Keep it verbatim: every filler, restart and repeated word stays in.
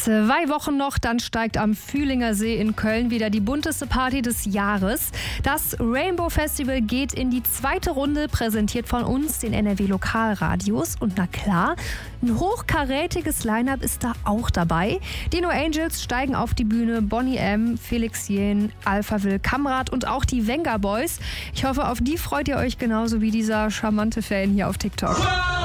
Zwei Wochen noch, dann steigt am Fühlinger See in Köln wieder die bunteste Party des Jahres. Das Rainbow Festival geht in die zweite Runde, präsentiert von uns, den N R W Lokalradios. Und na klar, ein hochkarätiges Line-Up ist da auch dabei. Die No Angels steigen auf die Bühne, Bonnie M., Felix Jähn, Alphaville, Kamrat und auch die Venga Boys. Ich hoffe, auf die freut ihr euch genauso wie dieser charmante Fan hier auf TikTok.